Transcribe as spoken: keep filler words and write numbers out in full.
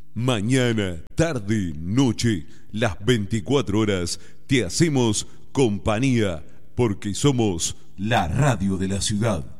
Mañana, tarde, noche, las veinticuatro horas, te hacemos compañía porque somos la radio de la ciudad.